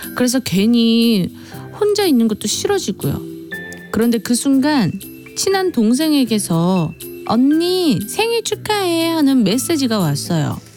그래서 괜히 혼자 있는 것도 싫어지고요. 그런데 그 순간 친한 동생에게서 언니 생일 축하해 하는 메시지가 왔어요.